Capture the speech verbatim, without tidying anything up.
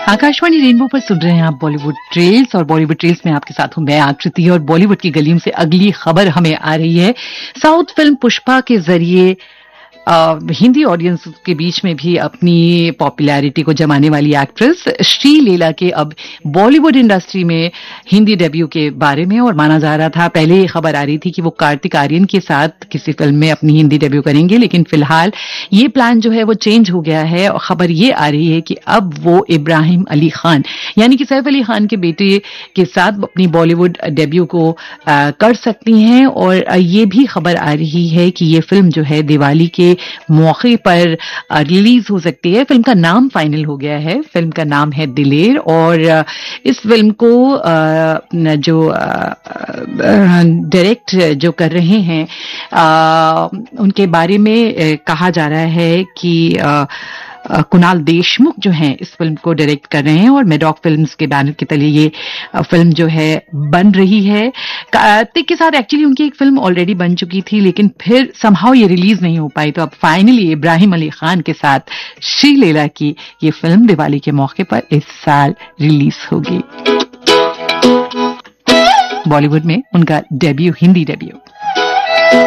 Akashvani rainbow पर सुन रहे हैं आप बॉलीवुड ट्रेल्स, और बॉलीवुड ट्रेल्स में आपके साथ हूं मैं आकृति। और बॉलीवुड की गलियों से अगली खबर हमें आ रही है। साउथ फिल्म पुष्पा के जरिए आ, हिंदी ऑडियंस के बीच में भी अपनी पॉपुलैरिटी को जमाने वाली एक्ट्रेस श्री लीला के अब बॉलीवुड इंडस्ट्री में हिंदी डेब्यू के बारे में, और माना जा रहा था, पहले ये खबर आ रही थी कि वो कार्तिक आर्यन के साथ किसी फिल्म में अपनी हिंदी डेब्यू करेंगे, लेकिन फिलहाल ये प्लान जो है वो चेंज हो गया है और खबर ये आ रही है कि अब वो इब्राहिम अली खान यानी कि सैफ अली खान के बेटे के साथ अपनी बॉलीवुड डेब्यू को आ, कर सकती हैं। और ये भी खबर आ रही है कि ये फिल्म जो है दिवाली के मौके पर रिलीज हो सकती है। फिल्म का नाम फाइनल हो गया है, फिल्म का नाम है दिलेर, और इस फिल्म को जो डायरेक्ट जो कर रहे हैं उनके बारे में कहा जा रहा है कि कुणाल देशमुख जो हैं इस फिल्म को डायरेक्ट कर रहे हैं, और मेडॉक फिल्म्स के बैनर के तले ये फिल्म जो है बन रही है। कार्तिक के साथ एक्चुअली उनकी एक फिल्म ऑलरेडी बन चुकी थी, लेकिन फिर समहाउ ये रिलीज नहीं हो पाई, तो अब फाइनली इब्राहिम अली खान के साथ श्री लीला की ये फिल्म दिवाली के मौके पर इस साल रिलीज होगी। बॉलीवुड में उनका डेब्यू, हिंदी डेब्यू।